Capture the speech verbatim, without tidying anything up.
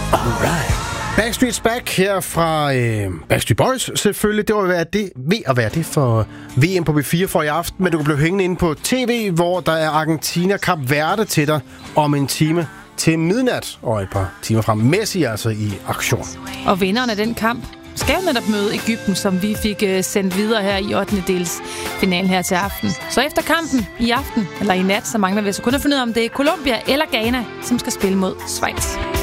Alright. Backstreet's Back her fra øh, Backstreet Boys selvfølgelig. Det var ved at, det, ved at være det for V M på B fire for i aften. Men du kan blive hængende inde på T V, hvor der er Argentina Kap Verde til dig om en time til midnat. Og et par timer frem. Messi altså i aktion. Og vinderen af den kamp skal jo netop møde Egypten, som vi fik uh, sendt videre her i ottende dels finalen her til aften. Så efter kampen i aften, eller i nat, så mangler vi så kun at finde ud af, om det er Colombia eller Ghana, som skal spille mod Schweiz.